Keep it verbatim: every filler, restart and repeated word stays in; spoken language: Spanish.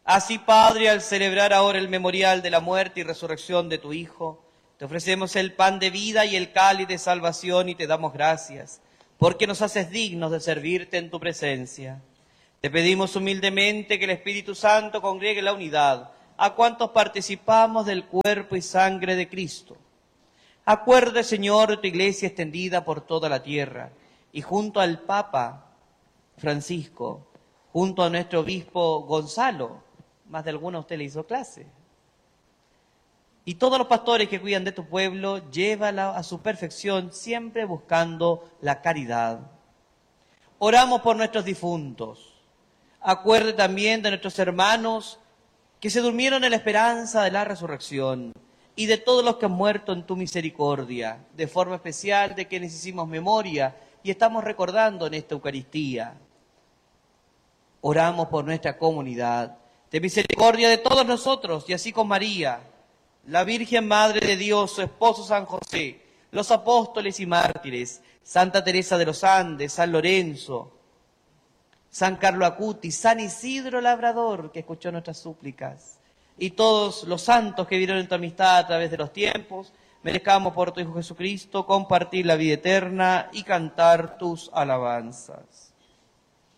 Así, Padre, al celebrar ahora el memorial de la muerte y resurrección de tu Hijo, te ofrecemos el pan de vida y el cáliz de salvación y te damos gracias, porque nos haces dignos de servirte en tu presencia. Te pedimos humildemente que el Espíritu Santo congregue la unidad a cuantos participamos del cuerpo y sangre de Cristo. Acuerde, Señor, tu iglesia extendida por toda la tierra, y junto al Papa Francisco, junto a nuestro obispo Gonzalo, más de alguno a usted le hizo clase, y todos los pastores que cuidan de tu pueblo, llévala a su perfección, siempre buscando la caridad. Oramos por nuestros difuntos. Acuerde también de nuestros hermanos que se durmieron en la esperanza de la resurrección, y de todos los que han muerto en tu misericordia, de forma especial de quienes hicimos memoria y estamos recordando en esta Eucaristía. Oramos por nuestra comunidad, de misericordia de todos nosotros, y así con María, la Virgen Madre de Dios, su esposo San José, los apóstoles y mártires, Santa Teresa de los Andes, San Lorenzo, San Carlo Acutis, San Isidro Labrador, que escuchó nuestras súplicas, y todos los santos que vieron en tu amistad a través de los tiempos, merezcamos por tu Hijo Jesucristo compartir la vida eterna y cantar tus alabanzas.